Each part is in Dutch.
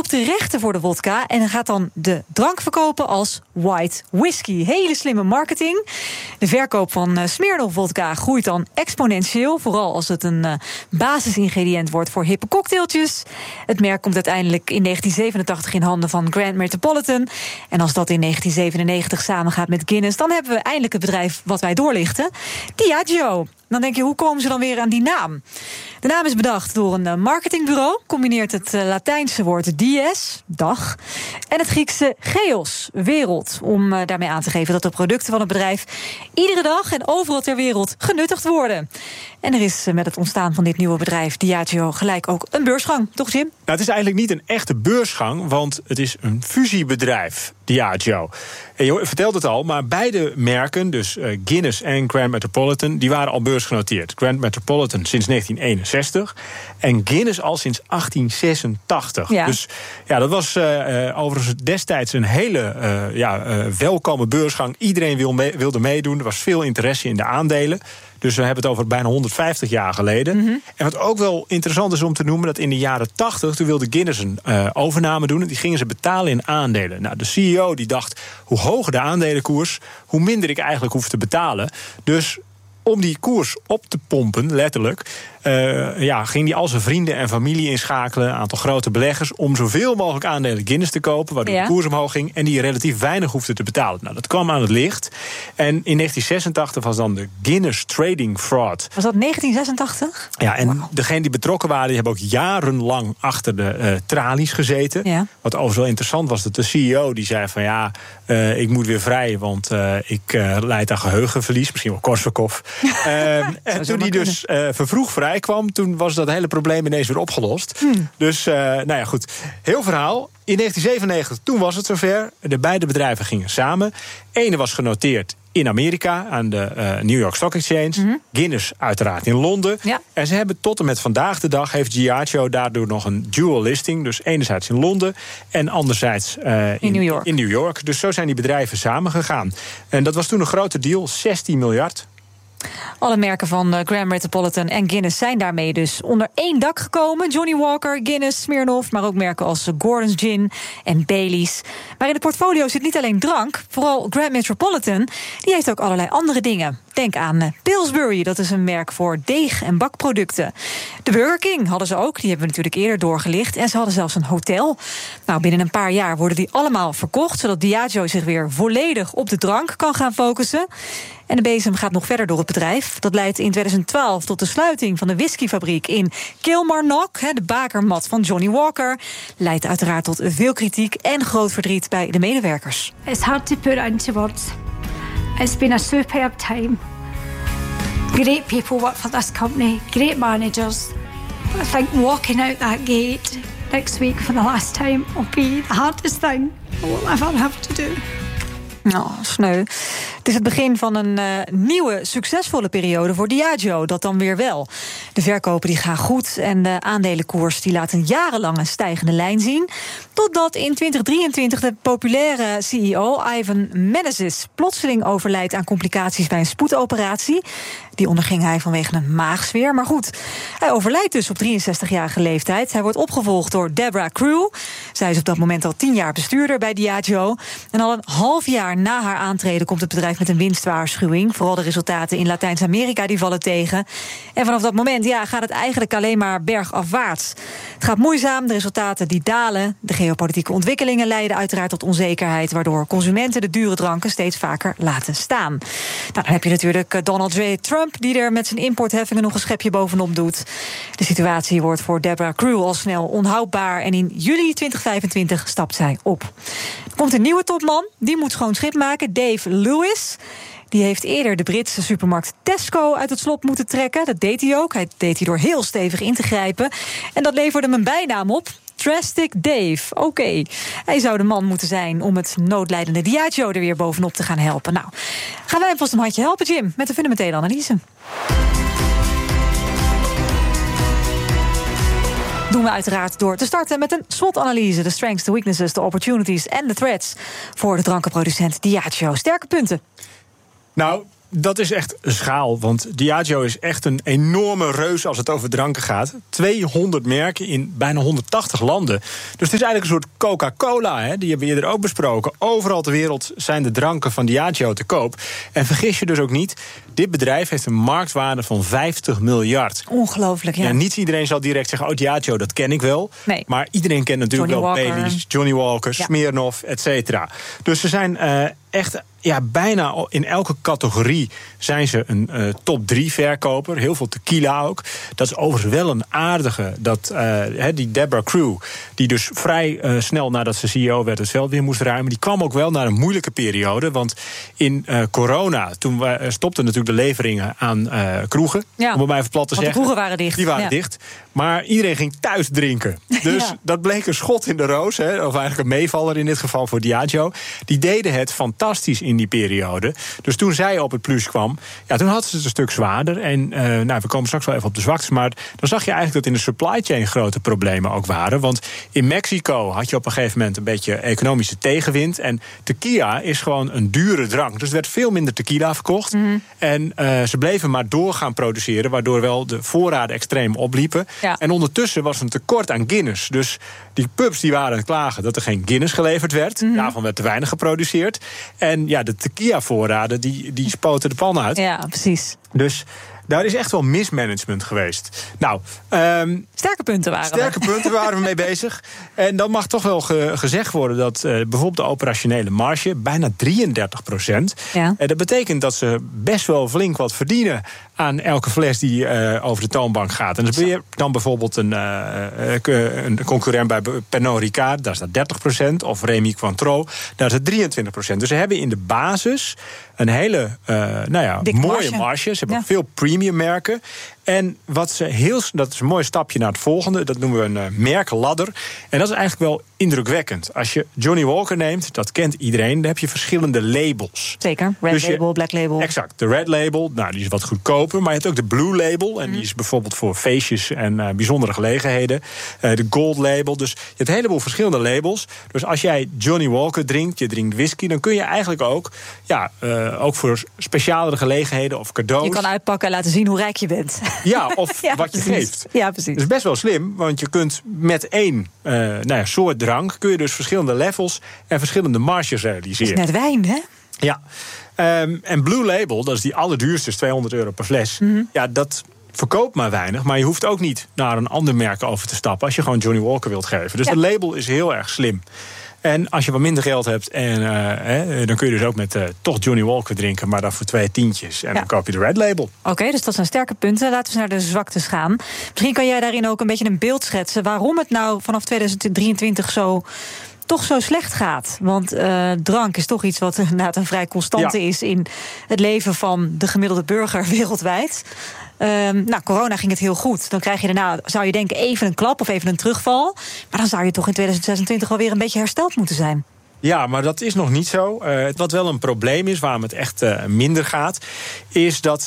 koopt de rechten voor de wodka en gaat dan de drank verkopen als white whisky. Hele slimme marketing. De verkoop van Smirnoff wodka groeit dan exponentieel, vooral als het een basisingrediënt wordt voor hippe cocktailtjes. Het merk komt uiteindelijk in 1987 in handen van Grand Metropolitan. En als dat in 1997 samengaat met Guinness, dan hebben we eindelijk het bedrijf wat wij doorlichten. Diageo. Dan denk je, hoe komen ze dan weer aan die naam? De naam is bedacht door een marketingbureau. Combineert het Latijnse woord dies, dag, en het Griekse geos, wereld. Om daarmee aan te geven dat de producten van het bedrijf iedere dag en overal ter wereld genuttigd worden. En er is met het ontstaan van dit nieuwe bedrijf Diageo gelijk ook een beursgang, toch Jim? Nou, het is eigenlijk niet een echte beursgang, want het is een fusiebedrijf, Diageo. En je vertelt het al, maar beide merken, dus Guinness en Grand Metropolitan, die waren al beursgenoteerd. Grand Metropolitan sinds 1961 en Guinness al sinds 1886. Ja. Dus ja, dat was overigens destijds een hele welkome beursgang. Iedereen wilde meedoen, er was veel interesse in de aandelen. Dus we hebben het over bijna 150 jaar geleden. Mm-hmm. En wat ook wel interessant is om te noemen, dat in de jaren 80... toen wilde Guinness een overname doen en die gingen ze betalen in aandelen. Nou, de CEO die dacht, hoe hoger de aandelenkoers, hoe minder ik eigenlijk hoef te betalen. Dus om die koers op te pompen, letterlijk, ging hij al zijn vrienden en familie inschakelen, een aantal grote beleggers, om zoveel mogelijk aandelen Guinness te kopen, waardoor de koers omhoog ging en die relatief weinig hoefde te betalen. Nou, dat kwam aan het licht. En in 1986 was dan de Guinness Trading Fraud. Was dat 1986? Ja, en degenen die betrokken waren, die hebben ook jarenlang achter de tralies gezeten. Ja. Wat overigens wel interessant was, dat de CEO die zei van ik moet weer vrij, want ik lijd aan geheugenverlies, misschien wel Korsakoff. En toen hij dus vervroegd vrij kwam, toen was dat hele probleem ineens weer opgelost. Dus, goed. Heel verhaal. In 1997, toen was het zover. De beide bedrijven gingen samen. Ene was genoteerd in Amerika aan de New York Stock Exchange. Mm-hmm. Guinness uiteraard in Londen. Ja. En ze hebben tot en met vandaag de dag heeft Diageo daardoor nog een dual listing. Dus enerzijds in Londen en anderzijds in New York. Dus zo zijn die bedrijven samengegaan. En dat was toen een grote deal, 16 miljard. Alle merken van Grand Metropolitan en Guinness zijn daarmee dus onder één dak gekomen. Johnnie Walker, Guinness, Smirnoff, maar ook merken als Gordon's Gin en Baileys. Maar in de portfolio zit niet alleen drank. Vooral Grand Metropolitan, die heeft ook allerlei andere dingen. Denk aan Pillsbury, dat is een merk voor deeg- en bakproducten. De Burger King hadden ze ook, die hebben we natuurlijk eerder doorgelicht. En ze hadden zelfs een hotel. Nou, binnen een paar jaar worden die allemaal verkocht, zodat Diageo zich weer volledig op de drank kan gaan focussen. En de bezem gaat nog verder door het bedrijf. Dat leidt in 2012 tot de sluiting van de whiskyfabriek in Kilmarnock. De bakermat van Johnnie Walker. Leidt uiteraard tot veel kritiek en groot verdriet bij de medewerkers. It's hard to put into words. It's been a superb time. Great people work for this company. Great managers. I think walking out that gate next week for the last time will be the hardest thing I will ever have to do. Nou, sneu. Het is het begin van een nieuwe, succesvolle periode voor Diageo. Dat dan weer wel. De verkopen die gaan goed en de aandelenkoers die laat een jarenlange stijgende lijn zien. Totdat in 2023 de populaire CEO Ivan Menezes plotseling overlijdt aan complicaties bij een spoedoperatie. Die onderging hij vanwege een maagzweer. Maar goed, hij overlijdt dus op 63-jarige leeftijd. Hij wordt opgevolgd door Deborah Crew. Zij is op dat moment al 10 jaar bestuurder bij Diageo. En al een half jaar na haar aantreden komt het bedrijf met een winstwaarschuwing. Vooral de resultaten in Latijns-Amerika die vallen tegen. En vanaf dat moment gaat het eigenlijk alleen maar bergafwaarts. Het gaat moeizaam, de resultaten die dalen. De geopolitieke ontwikkelingen leiden uiteraard tot onzekerheid, waardoor consumenten de dure dranken steeds vaker laten staan. Nou, dan heb je natuurlijk Donald J. Trump, die er met zijn importheffingen nog een schepje bovenop doet. De situatie wordt voor Deborah Crew al snel onhoudbaar en in juli 2025 stapt zij op. Er komt een nieuwe topman, die moet schoon schip maken, Dave Lewis. Die heeft eerder de Britse supermarkt Tesco uit het slop moeten trekken. Dat deed hij ook. Hij deed hij door heel stevig in te grijpen. En dat leverde hem een bijnaam op. Drastic Dave. Oké. Hij zou de man moeten zijn om het noodlijdende Diageo er weer bovenop te gaan helpen. Nou, gaan wij hem vast een handje helpen, Jim, met de fundamentele analyse. Doen we uiteraard door te starten met een SWOT-analyse. De strengths, de weaknesses, de opportunities en de threats voor de drankenproducent Diageo. Sterke punten. Nou, dat is echt een schaal. Want Diageo is echt een enorme reus als het over dranken gaat. 200 merken in bijna 180 landen. Dus het is eigenlijk een soort Coca-Cola. Hè? Die hebben we eerder ook besproken. Overal ter wereld zijn de dranken van Diageo te koop. En vergis je dus ook niet, dit bedrijf heeft een marktwaarde van 50 miljard. Ongelooflijk, ja. En niet iedereen zal direct zeggen, oh, Diageo, dat ken ik wel. Nee. Maar iedereen kent natuurlijk Johnny wel Walker. Baileys, Johnny Walker, Smirnoff, et cetera. Dus ze zijn echt, bijna in elke categorie zijn ze een top 3 verkoper. Heel veel tequila ook. Dat is overigens wel een aardige. Die Deborah Crew, die dus vrij snel nadat ze CEO werd het veld weer moest ruimen, die kwam ook wel naar een moeilijke periode. Want in corona, toen stopten natuurlijk de leveringen aan kroegen. Ja, om het maar even plat te zeggen. De kroegen waren dicht. Die waren dicht. Maar iedereen ging thuis drinken. Dus dat bleek een schot in de roos. Hè, of eigenlijk een meevaller in dit geval voor Diageo. Die deden het fantastisch in die periode. Dus toen zij op het plus kwam, toen hadden ze het een stuk zwaarder. En we komen straks wel even op de zwaktes. Maar dan zag je eigenlijk dat in de supply chain grote problemen ook waren. Want in Mexico had je op een gegeven moment een beetje economische tegenwind. En tequila is gewoon een dure drank. Dus er werd veel minder tequila verkocht. Mm-hmm. En ze bleven maar doorgaan produceren, waardoor wel de voorraden extreem opliepen. Ja. En ondertussen was er een tekort aan Guinness. Dus die pubs die waren aan het klagen dat er geen Guinness geleverd werd. Mm-hmm. Daarvan werd te weinig geproduceerd. En de tequila-voorraden die spoten de pan uit. Ja, precies. Dus daar is echt wel mismanagement geweest. Nou, sterke punten waren we mee bezig. En dan mag toch wel gezegd worden dat bijvoorbeeld de operationele marge bijna 33%. Ja. Dat betekent dat ze best wel flink wat verdienen aan elke fles die over de toonbank gaat. En dan ben dan bijvoorbeeld een concurrent bij Pernod Ricard, daar staat 30%. Of Rémy Cointreau, daar staat 23%. Dus ze hebben in de basis een hele mooie marge. Ze hebben ook veel premium merken. En dat is een mooi stapje naar het volgende. Dat noemen we een merkladder. En dat is eigenlijk wel indrukwekkend. Als je Johnny Walker neemt, dat kent iedereen, dan heb je verschillende labels. Zeker, red label, black label. Exact, de red label, die is wat goedkoper. Maar je hebt ook de blue label. En die is bijvoorbeeld voor feestjes en bijzondere gelegenheden. De gold label. Dus je hebt een heleboel verschillende labels. Dus als jij Johnny Walker drinkt, je drinkt whisky, dan kun je eigenlijk ook voor specialere gelegenheden of cadeaus. Je kan uitpakken en laten zien hoe rijk je bent. Ja, of wat je geeft. Ja, precies. Dat is best wel slim, want je kunt met één soort drank kun je dus verschillende levels en verschillende marges realiseren. Dat is net wijn, hè? Ja. En Blue Label, dat is die allerduurste, is €200 per fles. Mm-hmm. Ja, dat verkoopt maar weinig, maar je hoeft ook niet naar een ander merk over te stappen als je gewoon Johnny Walker wilt geven. Dus dat label is heel erg slim. En als je wat minder geld hebt, dan kun je dus ook met toch Johnny Walker drinken, maar dan voor 2 tientjes. En dan koop je de red label. Oké, dus dat zijn sterke punten. Laten we naar de zwaktes gaan. Misschien kan jij daarin ook een beetje een beeld schetsen waarom het nou vanaf 2023 toch zo slecht gaat. Want drank is toch iets wat inderdaad een vrij constante is in het leven van de gemiddelde burger wereldwijd. Corona ging het heel goed. Dan krijg je daarna, zou je denken, even een klap of even een terugval. Maar dan zou je toch in 2026 wel weer een beetje hersteld moeten zijn. Ja, maar dat is nog niet zo. Wat wel een probleem is, waarom het echt minder gaat, is dat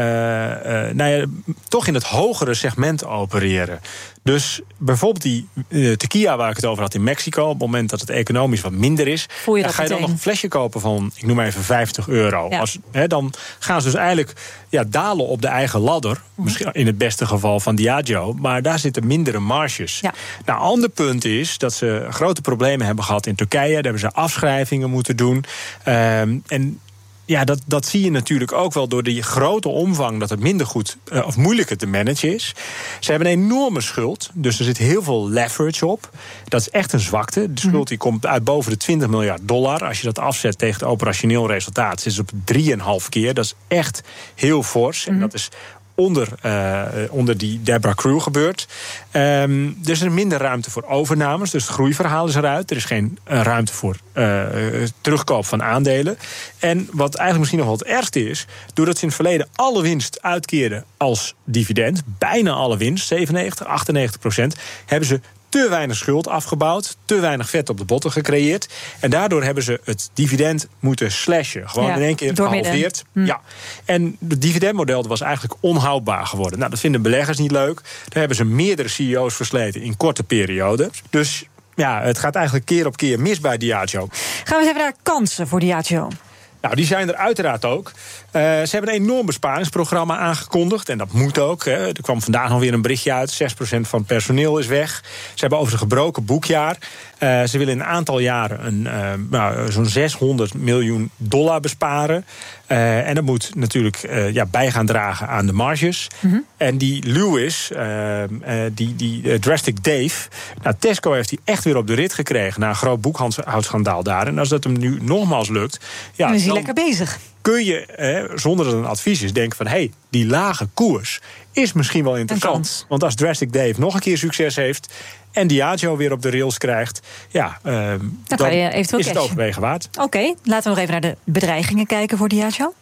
ze toch in het hogere segment opereren. Dus bijvoorbeeld die tequila waar ik het over had in Mexico, op het moment dat het economisch wat minder is, ga je dan nog een flesje kopen van, ik noem maar even €50. Ja. Dan gaan ze dus eigenlijk dalen op de eigen ladder. Misschien in het beste geval van Diageo, maar daar zitten mindere marges. Ja. Nou, een ander punt is dat ze grote problemen hebben gehad in Turkije. Daar hebben ze afschrijvingen moeten doen. Dat zie je natuurlijk ook wel door die grote omvang dat het minder goed of moeilijker te managen is. Ze hebben een enorme schuld, dus er zit heel veel leverage op. Dat is echt een zwakte. De schuld die komt uit boven de $20 miljard. Als je dat afzet tegen het operationeel resultaat, zit het op 3,5 keer. Dat is echt heel fors. En dat is onder die Deborah Crew gebeurt. Dus er is minder ruimte voor overnames. Dus het groeiverhaal is eruit. Er is geen ruimte voor terugkoop van aandelen. En wat eigenlijk misschien nog wel het ergste is, doordat ze in het verleden alle winst uitkeerden als dividend, bijna alle winst, 97, 98%, hebben ze te weinig schuld afgebouwd, te weinig vet op de botten gecreëerd. En daardoor hebben ze het dividend moeten slashen. Gewoon in één keer gehalveerd. Ja. En het dividendmodel was eigenlijk onhoudbaar geworden. Nou, dat vinden beleggers niet leuk. Daar hebben ze meerdere CEO's versleten in korte perioden. Dus het gaat eigenlijk keer op keer mis bij Diageo. Gaan we eens even naar kansen voor Diageo. Nou, die zijn er uiteraard ook. Ze hebben een enorm besparingsprogramma aangekondigd. En dat moet ook. Hè. Er kwam vandaag nog weer een berichtje uit. 6% van het personeel is weg. Ze hebben over een gebroken boekjaar. Ze willen in een aantal jaren zo'n $600 miljoen besparen. En dat moet natuurlijk bij gaan dragen aan de marges. Mm-hmm. En die Lewis, die Drastic Dave... Nou, Tesco heeft die echt weer op de rit gekregen... na een groot boekhoudschandaal daar. En als dat hem nu nogmaals lukt... Ja, dan is hij lekker bezig. Kun je, zonder dat het een advies is, denken van... die lage koers is misschien wel interessant. Want als Drastic Dave nog een keer succes heeft... en Diageo weer op de rails krijgt... dan kan je eventueel is het overwegen waard. Oké, laten we nog even naar de bedreigingen kijken voor Diageo.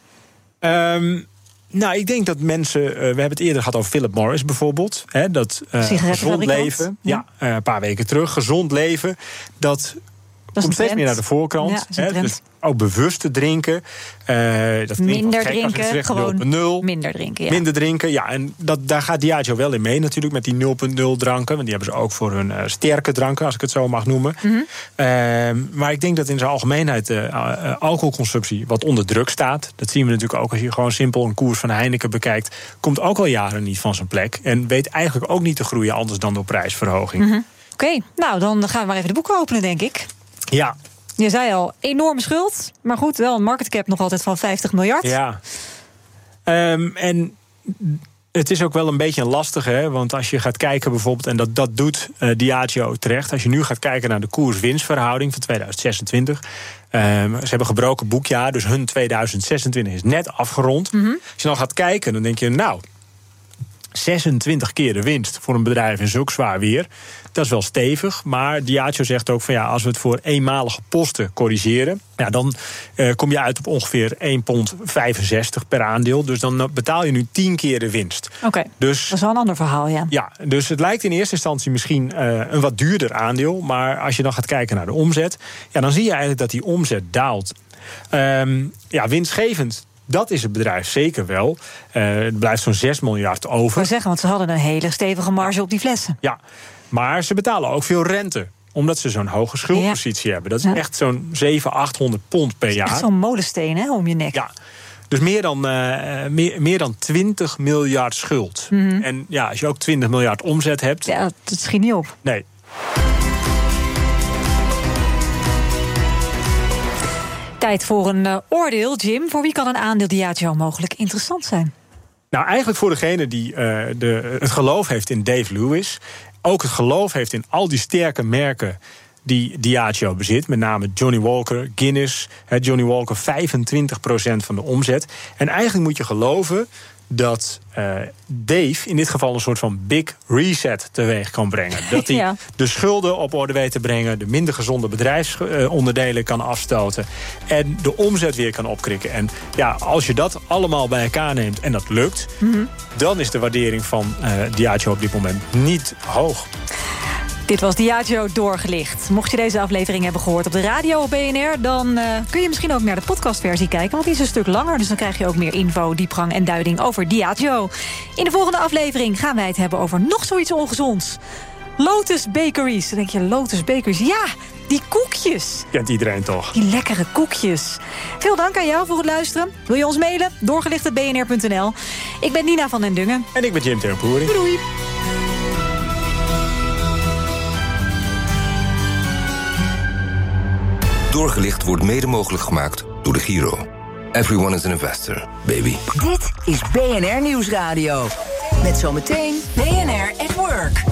Nou, ik denk dat mensen... we hebben het eerder gehad over Philip Morris bijvoorbeeld. Dat gezond leven. Ja, een paar weken terug. Gezond leven. Dat komt steeds meer naar de voorkant. Ja, dus ook bewust te drinken. Minder drinken, gewoon 0,0. Minder drinken, ja. Minder drinken, ja. En daar gaat Diageo wel in mee natuurlijk, met die 0,0 dranken. Want die hebben ze ook voor hun sterke dranken, als ik het zo mag noemen. Mm-hmm. Maar ik denk dat in zijn algemeenheid de alcoholconsumptie wat onder druk staat. Dat zien we natuurlijk ook als je gewoon simpel een koers van Heineken bekijkt. Komt ook al jaren niet van zijn plek. En weet eigenlijk ook niet te groeien anders dan door prijsverhoging. Mm-hmm. Oké, nou dan gaan we maar even de boeken openen, denk ik. Ja. Je zei al, enorme schuld. Maar goed, wel een market cap nog altijd van 50 miljard. Ja. En het is ook wel een beetje een lastige. Hè? Want als je gaat kijken bijvoorbeeld... en dat doet Diageo terecht. Als je nu gaat kijken naar de koers-winstverhouding van 2026... ze hebben gebroken boekjaar. Dus hun 2026 is net afgerond. Mm-hmm. Als je dan gaat kijken, dan denk je... nou, 26 keer de winst voor een bedrijf in zulk zwaar weer. Dat is wel stevig, maar Diageo zegt ook van als we het voor eenmalige posten corrigeren, dan kom je uit op ongeveer £1,65 per aandeel. Dus dan betaal je nu 10 keer de winst. Oké, dus dat is wel een ander verhaal, ja. Ja, dus het lijkt in eerste instantie misschien een wat duurder aandeel, maar als je dan gaat kijken naar de omzet, dan zie je eigenlijk dat die omzet daalt. Winstgevend. Dat is het bedrijf zeker wel. Het blijft zo'n 6 miljard over. Ik wil zeggen, want ze hadden een hele stevige marge op die flessen. Ja, maar ze betalen ook veel rente. Omdat ze zo'n hoge schuldpositie hebben. Dat is echt zo'n 700-800 pond per jaar. Echt zo'n molensteen om je nek. Ja, dus meer dan 20 miljard schuld. Mm-hmm. En als je ook 20 miljard omzet hebt... Ja, dat schiet niet op. Nee. Tijd voor een oordeel, Jim. Voor wie kan een aandeel Diageo mogelijk interessant zijn? Nou, eigenlijk voor degene die het geloof heeft in Dave Lewis. Ook het geloof heeft in al die sterke merken die Diageo bezit. Met name Johnnie Walker, Guinness. Johnnie Walker 25% van de omzet. En eigenlijk moet je geloven dat Dave in dit geval een soort van big reset teweeg kan brengen. Dat hij de schulden op orde weet te brengen, de minder gezonde bedrijfsonderdelen kan afstoten en de omzet weer kan opkrikken. En als je dat allemaal bij elkaar neemt en dat lukt, dan is de waardering van Diageo op dit moment niet hoog. Dit was Diageo doorgelicht. Mocht je deze aflevering hebben gehoord op de radio op BNR... dan kun je misschien ook naar de podcastversie kijken... want die is een stuk langer, dus dan krijg je ook meer info, diepgang en duiding over Diageo. In de volgende aflevering gaan wij het hebben over nog zoiets ongezonds. Lotus Bakeries. Dan denk je, Lotus Bakeries, ja, die koekjes. Kent iedereen toch? Die lekkere koekjes. Veel dank aan jou voor het luisteren. Wil je ons mailen? Doorgelicht@bnr.nl. Ik ben Nina van den Dungen. En ik ben Jim Terpoeri. Doei. Doorgelicht wordt mede mogelijk gemaakt door de Giro. Everyone is an investor, baby. Dit is BNR Nieuwsradio. Met zometeen BNR at Work.